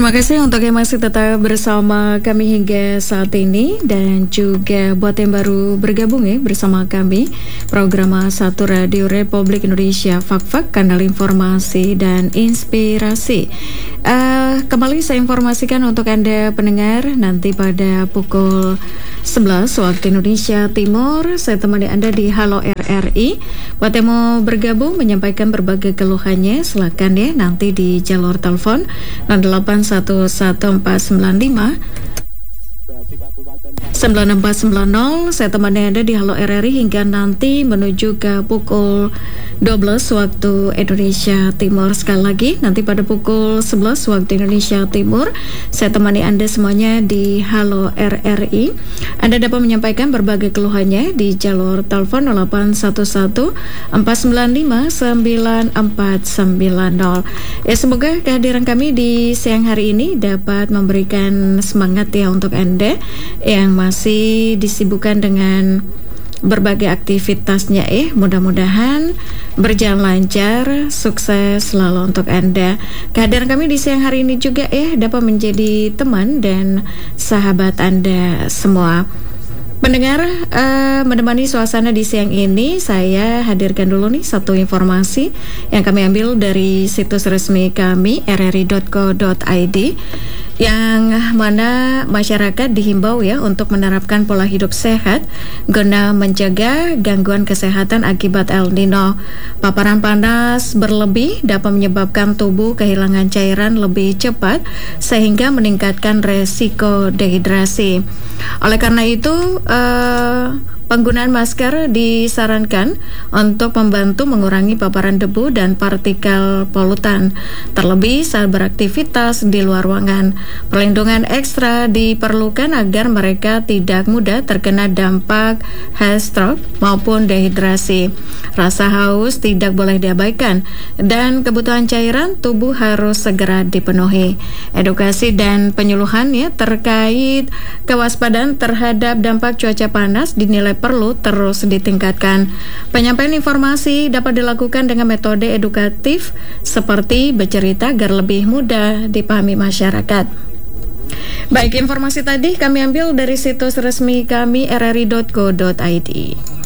Terima kasih untuk yang masih tetap bersama kami hingga saat ini, dan juga buat yang baru bergabung bersama kami, program Satu Radio Republik Indonesia, Fak-Fak, kanal informasi dan inspirasi. Kembali saya informasikan untuk Anda pendengar, nanti pada pukul 11 waktu Indonesia Timur, saya temani Anda di Halo RRI. Buat yang mau bergabung menyampaikan berbagai keluhannya, silakan nanti di jalur telepon 08111495 9490. Saya temani Anda di Halo RRI hingga nanti menuju ke pukul 12 waktu Indonesia Timur. Sekali lagi, nanti pada pukul 11 waktu Indonesia Timur, saya temani Anda semuanya di Halo RRI. Anda dapat menyampaikan berbagai keluhannya di jalur telepon 081114959490. Semoga kehadiran kami di siang hari ini dapat memberikan semangat untuk Anda yang masih disibukkan dengan berbagai aktivitasnya. Mudah-mudahan berjalan lancar, sukses selalu untuk Anda. Kehadiran kami di siang hari ini juga dapat menjadi teman dan sahabat Anda semua. Pendengar, menemani suasana di siang ini, saya hadirkan dulu satu informasi yang kami ambil dari situs resmi kami rri.co.id, yang mana masyarakat dihimbau untuk menerapkan pola hidup sehat guna mencegah gangguan kesehatan akibat El Nino. Paparan panas berlebih dapat menyebabkan tubuh kehilangan cairan lebih cepat sehingga meningkatkan resiko dehidrasi. Oleh karena itu, penggunaan masker disarankan untuk membantu mengurangi paparan debu dan partikel polutan, terlebih saat beraktivitas di luar ruangan. Perlindungan ekstra diperlukan agar mereka tidak mudah terkena dampak heat stroke maupun dehidrasi. Rasa haus tidak boleh diabaikan, dan kebutuhan cairan tubuh harus segera dipenuhi. Edukasi dan penyuluhan terkait kewaspadaan terhadap dampak cuaca panas dinilai perlu terus ditingkatkan. Penyampaian informasi dapat dilakukan dengan metode edukatif seperti bercerita agar lebih mudah dipahami masyarakat. Baik, informasi tadi kami ambil dari situs resmi kami rri.co.id.